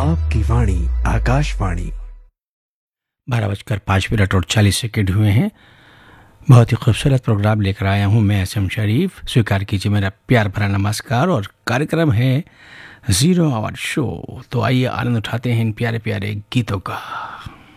आपकी वाणी आकाशवाणी। 12:05 हुए हैं। बहुत ही खूबसूरत प्रोग्राम लेकर आया हूँ मैं एसएम शरीफ। स्वीकार कीजिए मेरा प्यार भरा नमस्कार। और कार्यक्रम है 0 आवर शो। तो आइए आनंद उठाते हैं इन प्यारे प्यारे गीतों का।